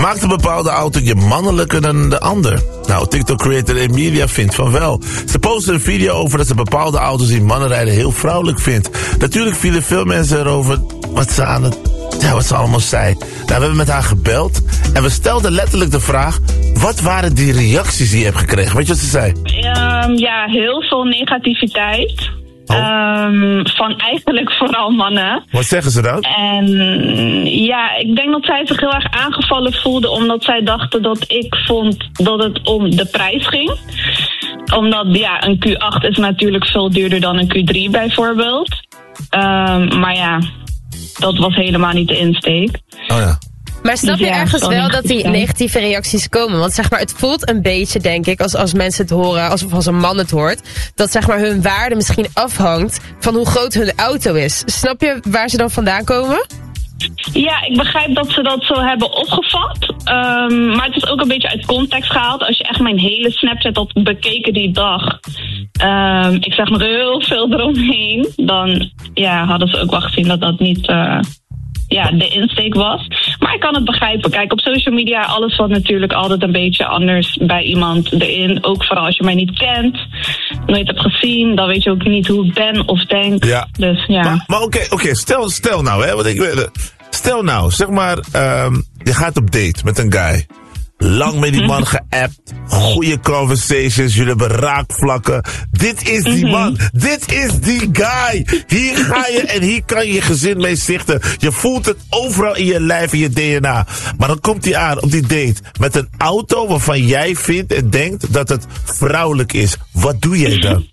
Maakt een bepaalde auto je mannelijker dan de ander? Nou, TikTok-creator Emilia vindt van wel. Ze postte een video over dat ze bepaalde auto's die mannen rijden heel vrouwelijk vindt. Natuurlijk vielen veel mensen erover wat ze allemaal zei. Nou, we hebben met haar gebeld en we stelden letterlijk de vraag: wat waren die reacties die je hebt gekregen? Weet je wat ze zei? Ja, heel veel negativiteit. Van eigenlijk vooral mannen. Wat zeggen ze dan? En ja, ik denk dat zij zich heel erg aangevallen voelde, omdat zij dachten dat ik vond dat het om de prijs ging. Omdat ja, een Q8 is natuurlijk veel duurder dan een Q3 bijvoorbeeld. Maar ja, dat was helemaal niet de insteek. Oh ja. Maar snap je ergens wel dat die negatieve reacties komen? Want zeg maar, het voelt een beetje, denk ik, als mensen het horen, als een man het hoort, dat zeg maar hun waarde misschien afhangt van hoe groot hun auto is. Snap je waar ze dan vandaan komen? Ja, ik begrijp dat ze dat zo hebben opgevat. Maar het is ook een beetje uit context gehaald. Als je echt mijn hele Snapchat had bekeken die dag, ik zag nog heel veel eromheen, dan ja, hadden ze ook wel gezien dat dat niet de insteek was. Maar ik kan het begrijpen. Kijk, op social media, alles valt natuurlijk altijd een beetje anders bij iemand erin. Ook vooral als je mij niet kent, nooit hebt gezien, dan weet je ook niet hoe ik ben of denk. Ja. Dus ja. Maar oké, stel nou, hè, wat ik wil. Stel nou, zeg maar, je gaat op date met een guy. Lang met die man geappt. Goede conversations. Jullie hebben raakvlakken. Dit is die man. Dit is die guy. Hier ga je en hier kan je je gezin mee stichten. Je voelt het overal in je lijf, in je DNA. Maar dan komt hij aan op die date met een auto waarvan jij vindt en denkt dat het vrouwelijk is. Wat doe jij dan?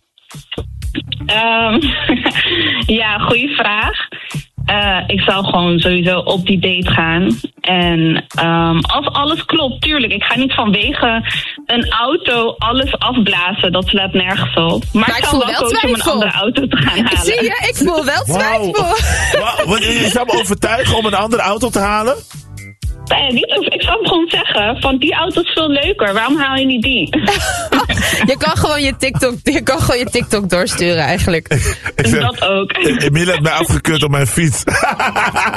Ja, goede vraag. Ik zou gewoon sowieso op die date gaan. En als alles klopt, tuurlijk. Ik ga niet vanwege een auto alles afblazen. Dat slaat nergens op. Maar ik zou wel kozen om een andere auto te gaan halen. Zie je, ik voel wel twijfel. Wow. Je zou me overtuigen om een andere auto te halen? Nee, ik zou hem gewoon zeggen, van die auto is veel leuker. Waarom haal je niet die? Je kan gewoon je TikTok doorsturen eigenlijk. Dat ook. Emilia heeft mij afgekeurd op mijn fiets.